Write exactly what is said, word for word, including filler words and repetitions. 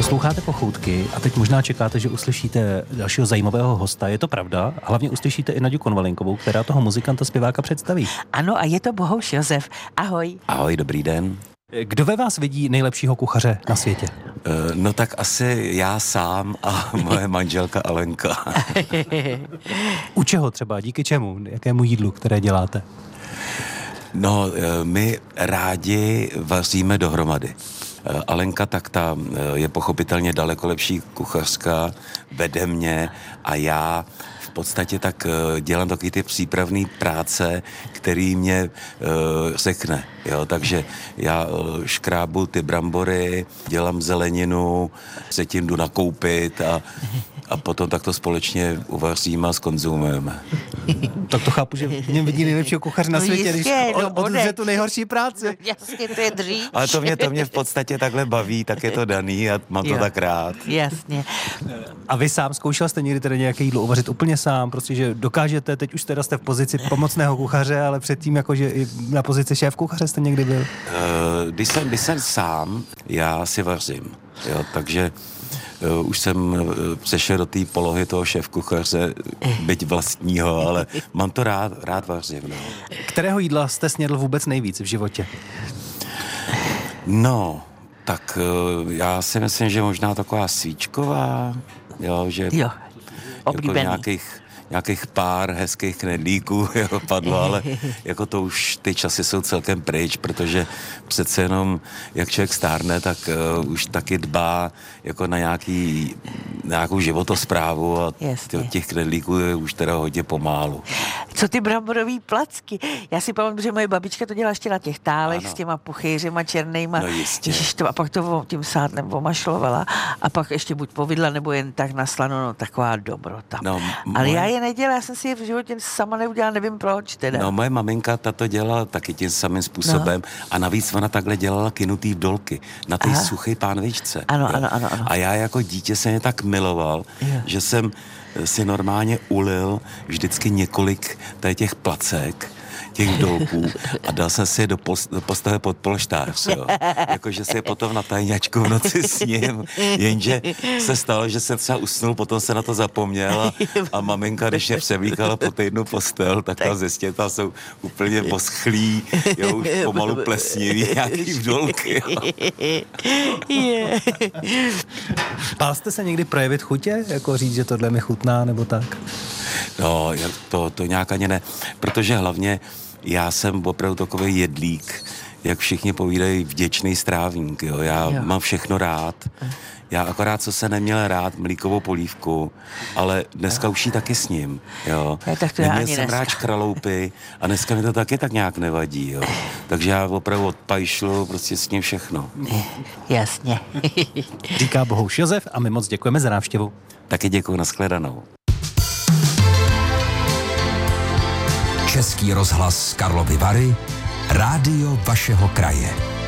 Posloucháte Pochoutky a teď možná čekáte, že uslyšíte dalšího zajímavého hosta. Je to pravda? A hlavně uslyšíte i Naďu Konvalinkovou, která toho muzikanta zpěváka představí. Ano, a je to Bohuš Josef. Ahoj. Ahoj, dobrý den. Kdo ve vás vidí nejlepšího kuchaře na světě? No tak asi já sám a moje manželka Alenka. U čeho třeba? Díky čemu? Jakému jídlu, které děláte? No, my rádi vaříme dohromady. Alenka tak ta je pochopitelně daleko lepší kuchařka, vede mě a já v podstatě tak dělám taky ty přípravné práce, který mě uh, řekne. Jo? Takže já uh, škrábu ty brambory, dělám zeleninu, se tím jdu nakoupit a, a potom tak to společně uvaříme a skonzumujeme. Tak to chápu, že v něm vidí nejlepšího kuchaře na No světě, jistě, když no od, odře tu nejhorší práci. Jasně, to je dřív. Ale to mě, to mě v podstatě takhle baví, tak je to daný a mám Jo. to tak rád. Jasně. A vy sám zkoušel jste někdy tedy nějaké jídlo uvařit úplně sám, prostě, že dokážete, teď už teda jste v pozici pomocného kuchaře, ale předtím jakože i na pozici šéf kuchaře jste někdy byl? Uh, když, jsem, když jsem sám, já si vařím, jo, takže uh, už jsem uh, přešel do té polohy toho šéfkuchaře, byť vlastního, ale mám to rád, rád vařím, no. Kterého jídla jste snědl vůbec nejvíc v životě? No, tak uh, já si myslím, že možná taková svíčková, jo, že Jo, jako oblíbený. nějakých nějakých pár hezkých knedlíků jo, padlo, ale jako to už ty časy jsou celkem pryč, protože přece jenom, jak člověk stárne, tak uh, už taky dbá jako na nějaký, nějakou životosprávu a Jasně. těch knedlíků je už teda hodně pomálu. Co ty bramborový placky? Já si pamatuju, že moje babička to dělala ještě na těch tálech Ano. s těma puchýřima černýma. No jistě. Ježiš, to, a pak to tím sádlem omašlovala a pak ještě buď povidla, nebo jen tak na slano, no taková dobrota. No, Ale moje- já je nedělala, já jsem si je v životě sama neudělala, nevím proč teda. No, moje maminka tato dělala taky tím samým způsobem no. A navíc ona takhle dělala kynutý vdolky na té Aha. suché pánvičce. Ano, jo. ano, ano, ano. A já jako dítě jsem je tak miloval, Jo. že jsem si normálně ulil vždycky několik tady těch placek, těch vdolků a dal jsem si je do, pos, do postele pod polštář, jo. Jakože si je potom na tajňačku v noci s ním, jenže se stalo, že jsem třeba usnul, potom se na to zapomněl a, a maminka, když mě převlíkala po týdnu postel, tak ta ze stěta jsou úplně poschlí, jo, už pomalu plesnivý, nějaký vdolky, jo. Je. No. Bál jste se někdy projevit chutě? Jako říct, že tohle mi chutná, nebo tak? No, jak to, to nějak ani ne, protože hlavně já jsem opravdu takový jedlík, jak všichni povídají, vděčný strávník, jo. Já Jo. mám všechno rád. Já akorát, co se neměl rád, mlíkovou polívku, ale dneska už jí taky s ním, jo. Ja, tak to já Neměl ani jsem dneska. rád škraloupy a dneska mi to taky tak nějak nevadí, jo. Takže já opravdu odpajšlu prostě s ním všechno. Jasně. Říká Bohuš Josef a my moc děkujeme za návštěvu. Taky děkuju, nashledanou. Český rozhlas Karlovy Vary, rádio vašeho kraje.